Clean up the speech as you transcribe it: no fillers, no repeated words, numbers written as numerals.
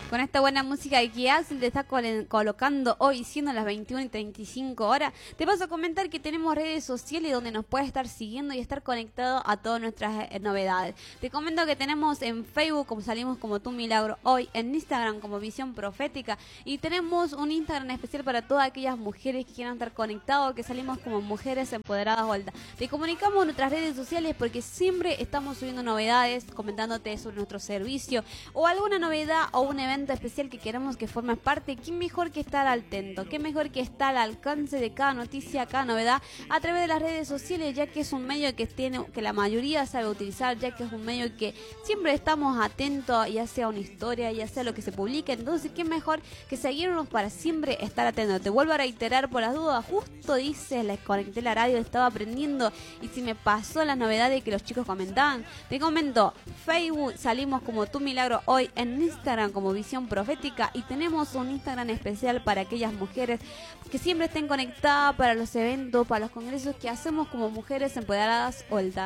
Con esta buena música que Axel te está colocando hoy, siendo las 21:35 horas, te paso a comentar que tenemos redes sociales donde nos puedes estar siguiendo y estar conectado a todas nuestras novedades. Te comento que tenemos en Facebook, como salimos como Tu Milagro Hoy, en Instagram como Visión Profética, y tenemos un Instagram especial para todas aquellas mujeres que quieran estar conectados, que salimos como Mujeres Empoderadas Vuelta. Te comunicamos en nuestras redes sociales porque siempre estamos subiendo novedades, comentándote sobre nuestro servicio o alguna novedad o un evento especial que queremos que formes parte. ¿Qué mejor que estar atento? ¿Qué mejor que estar al alcance de cada noticia, cada novedad a través de las redes sociales, ya que es un medio que la mayoría sabe utilizar, ya que es un medio que siempre estamos atentos, ya sea una historia, ya sea lo que se publique? Entonces, ¿qué mejor que seguirnos para siempre estar atentos? Te vuelvo a reiterar por las dudas, justo dices, les conecté la radio, estaba aprendiendo y si me pasó las novedades que los chicos comentaban. Te comento, Facebook salimos como Tu Milagro Hoy, en Instagram como Visión Profética, y tenemos un Instagram especial para aquellas mujeres que siempre estén conectadas para los eventos, para los congresos que hacemos como Mujeres Empoderadas Vuelta.